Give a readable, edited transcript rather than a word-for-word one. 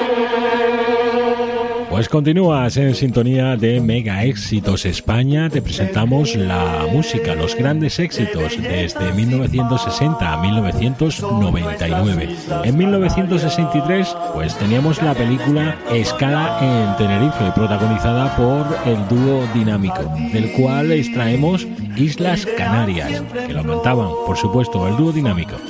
Pues continúas en sintonía de Mega Éxitos España. Te presentamos la música, los grandes éxitos desde 1960 a 1999. En 1963 pues teníamos la película Escala en Tenerife, protagonizada por el dúo Dinámico, del cual extraemos Islas Canarias, que lo cantaban, por supuesto, el dúo Dinámico.